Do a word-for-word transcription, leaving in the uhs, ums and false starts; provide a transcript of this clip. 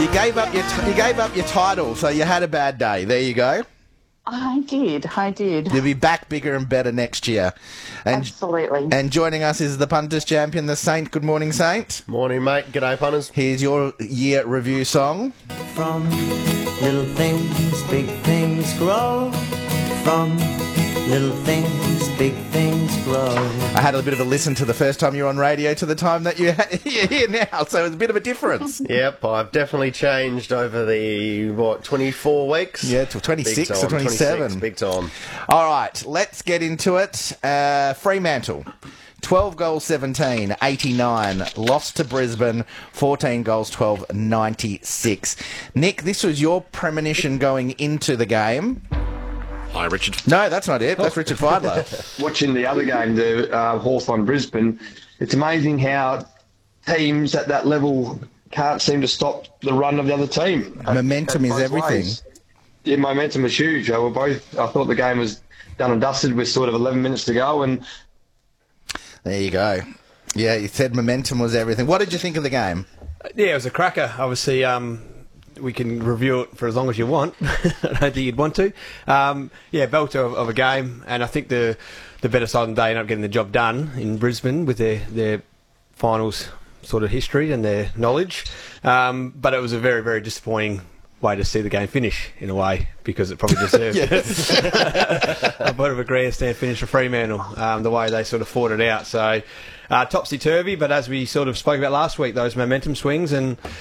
You gave up your t- you gave up your title, so you had a bad day. There you go. I did, I did. You'll be back bigger and better next year. And, Absolutely. And joining us is the punters champion, the Saint. Good morning, Saint. Morning, mate. G'day, punters. Here's your year review song. From little things, big things grow. From little things, big things grow. I had a bit of a listen to the first time you were on radio to the time that you're here now, so it's a bit of a difference. Yep, I've definitely changed over the, what, twenty-four weeks? Yeah, to twenty-six Big or time, twenty-seven. twenty-six, big time. All right, let's get into it. Uh, Fremantle. twelve goals, seventeen, eighty-nine. Lost to Brisbane, fourteen goals, twelve, ninety-six. Nick, this was your premonition going into the game. Hi, Richard. No, that's not it. That's Richard Feidler. Watching the other game, the uh, Hawthorn-Brisbane, it's amazing how teams at that level can't seem to stop the run of the other team. Momentum is Both everything. ways. Yeah, momentum was huge. I, were both, I thought the game was done and dusted with sort of eleven minutes to go. And There you go. Yeah, you said momentum was everything. What did you think of the game? Yeah, it was a cracker. Obviously, um, we can review it for as long as you want. I don't think you'd want to. Um, yeah, belter of, of a game, and I think the the better side of the day ended up getting the job done in Brisbane with their, their finals sort of history and their knowledge. Um, but it was a very, very disappointing way to see the game finish, in a way, because it probably deserved a bit of a grandstand finish for Fremantle, um, the way they sort of fought it out. So uh, topsy-turvy, but as we sort of spoke about last week, those momentum swings, and